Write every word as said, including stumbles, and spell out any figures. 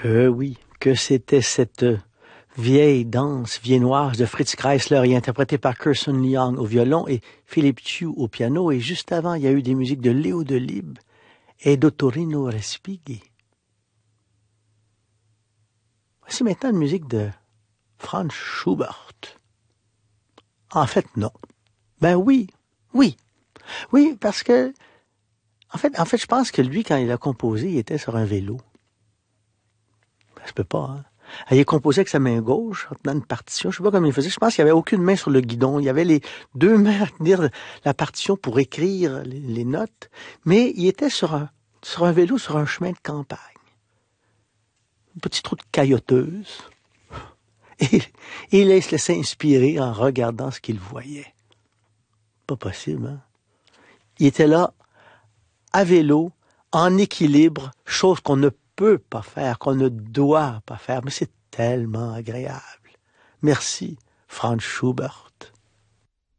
Que oui, que c'était cette vieille danse viennoise de Fritz Kreisler et interprétée par Kirsten Liang au violon et Philippe Chiu au piano. Et juste avant, il y a eu des musiques de Léo Delibes et d'Ottorino Respighi. Voici maintenant une musique de Franz Schubert. En fait, non. Ben oui, oui. Oui, parce que, en fait, en fait, je pense que lui, quand il a composé, il était sur un vélo. Ça se peut pas, hein. Il est composé avec sa main gauche, en tenant une partition. Je sais pas comment il faisait. Je pense qu'il n'y avait aucune main sur le guidon. Il y avait les deux mains à tenir la partition pour écrire les, les notes. Mais il était sur un, sur un vélo, sur un chemin de campagne. Une petite route cailloteuse. Et, et il se laissait inspirer en regardant ce qu'il voyait. Pas possible, hein? Il était là, à vélo, en équilibre, chose qu'on ne peut pas faire, qu'on ne doit pas faire, mais c'est tellement agréable. Merci, Franz Schubert.